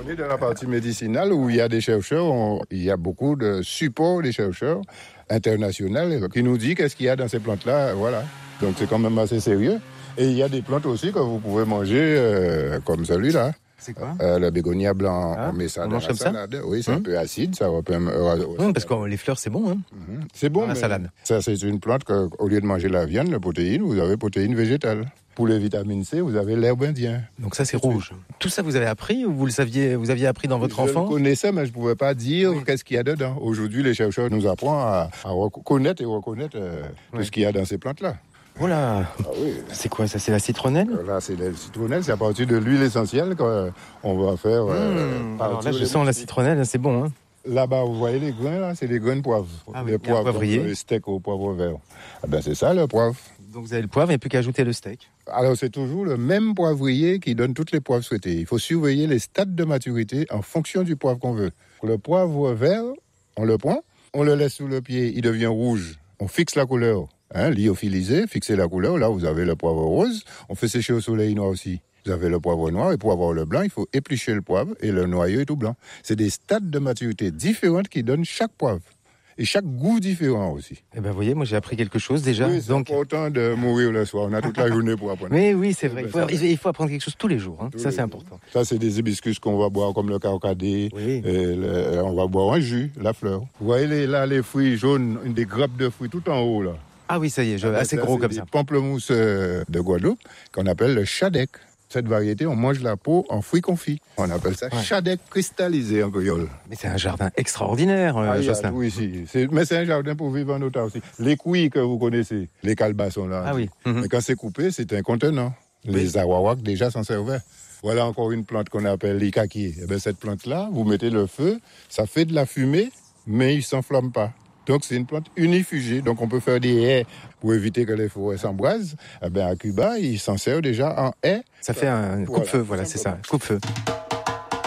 Et dans la partie médicinale, où il y a des chercheurs, il y a beaucoup de supports des chercheurs internationaux qui nous disent qu'est-ce qu'il y a dans ces plantes-là. Voilà. Donc c'est quand même assez sérieux. Et il y a des plantes aussi que vous pouvez manger comme celui-là. C'est quoi le bégonia blanc, on met ça on dans mange la comme ça salade. Oui, c'est un peu acide, ça va parce que les fleurs, c'est bon. C'est bon, dans la salade. Ça, c'est une plante qu'au lieu de manger la viande, la protéine, vous avez protéine végétale. Pour les vitamines C, vous avez l'herbe indienne. Donc ça, c'est rouge. Tout ça, vous avez appris ou vous aviez appris dans votre enfance? Je connaissais, mais je ne pouvais pas dire qu'est-ce qu'il y a dedans. Aujourd'hui, les chercheurs nous apprennent à reconnaître tout ce qu'il y a dans ces plantes-là. Voilà. Ah oui. C'est quoi ça? C'est la citronnelle? Là, c'est la citronnelle, c'est à partir de l'huile essentielle qu'on va faire. Alors là, je sens la citronnelle, c'est bon. Là-bas, vous voyez les grains, là, c'est des grains de poivre. Oui, les poivres, poivrier. Le steak au poivre vert. C'est ça, le poivre. Donc vous avez le poivre, il n'y a plus qu'à ajouter le steak. Alors, c'est toujours le même poivrier qui donne toutes les poivres souhaitées. Il faut surveiller les stades de maturité en fonction du poivre qu'on veut. Le poivre vert, on le prend, on le laisse sous le pied, il devient rouge. On fixe la couleur. Lyophilisé, fixer la couleur. Là, vous avez le poivre rose. On fait sécher au soleil noir aussi. Vous avez le poivre noir, et pour avoir le blanc, il faut éplucher le poivre et le noyau est tout blanc. C'est des stades de maturité différents qui donnent chaque poivre. Et chaque goût différent aussi. Eh bien, vous voyez, moi j'ai appris quelque chose déjà. Oui, c'est important de mourir le soir. On a toute la journée pour apprendre. Mais oui, c'est vrai. Il faut apprendre quelque chose tous les jours. Ça, c'est important. Ça, c'est des hibiscus qu'on va boire, comme le carcadé. Oui. On va boire un jus, la fleur. Vous voyez les fruits jaunes, des grappes de fruits tout en haut, là. Ah oui, ça y est, assez gros comme ça. Des pamplemousses de Guadeloupe qu'on appelle le chadec. Cette variété, on mange la peau en fruits confits. On appelle ça chadec cristallisé en créole. Mais c'est un jardin extraordinaire, Jocelyn. Oui, mais c'est un jardin pour vivre en autarcie aussi. Les couilles que vous connaissez, les calebassons là. Ah oui. Mais quand c'est coupé, c'est un contenant. Les awawaks déjà s'en servaient. Voilà encore une plante qu'on appelle l'ikaki. Cette plante-là, vous mettez le feu, ça fait de la fumée, mais il ne s'enflamme pas. Donc, c'est une plante unifugée. Donc, on peut faire des haies pour éviter que les forêts s'embrasent. À Cuba, ils s'en servent déjà en haies. Ça fait un coupe-feu, voilà, c'est ça, coupe-feu.